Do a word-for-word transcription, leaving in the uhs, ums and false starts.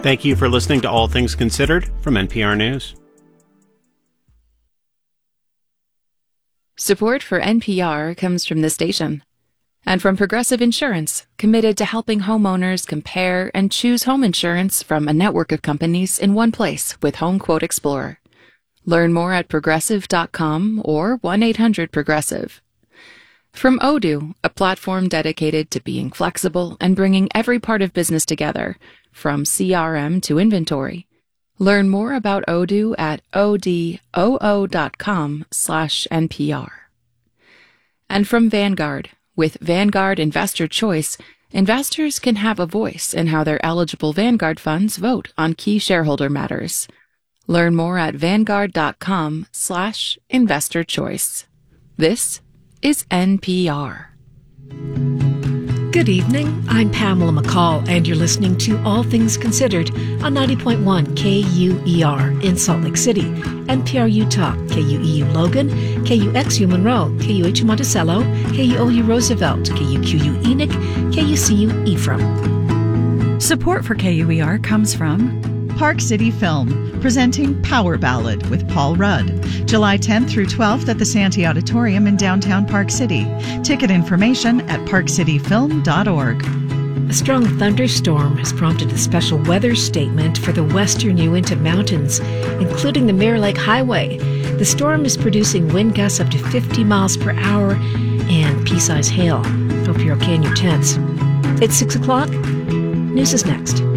Thank you for listening to All Things Considered from N P R News. Support for N P R comes from the station and from Progressive Insurance, committed to helping homeowners compare and choose home insurance from a network of companies in one place with Home Quote Explorer. Learn more at progressive dot com or one eight hundred progressive. From Odoo, a platform dedicated to being flexible and bringing every part of business together, from C R M to inventory. Learn more about Odoo at odoo dot com slash N P R. And from Vanguard, with Vanguard Investor Choice, investors can have a voice in how their eligible Vanguard funds vote on key shareholder matters. Learn more at vanguard dot com slash investor choice. This is N P R. Good evening, I'm Pamela McCall, and you're listening to All Things Considered on ninety point one K U E R in Salt Lake City, N P R Utah, K U E U Logan, K U X U Monroe, K U H U Monticello, K U O U Roosevelt, K U Q U Enoch, K U C U Ephraim. Support for K U E R comes from Park City Film, presenting Power Ballad with Paul Rudd, July tenth through twelfth at the Santee Auditorium in downtown Park City. Ticket information at park city film dot org. A strong thunderstorm has prompted a special weather statement for the western Uinta Mountains, including the Mirror Lake Highway. The storm is producing wind gusts up to fifty miles per hour and pea-size hail. Hope you're okay in your tents. It's six o'clock. News is next.